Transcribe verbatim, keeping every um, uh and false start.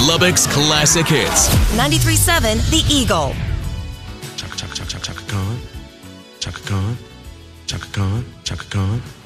Lubbock's classic hits. ninety-three point seven The Eagle. Chaka, chaka, chaka, chaka, chaka Khan. Chaka Khan. Chaka Khan. Chaka Khan.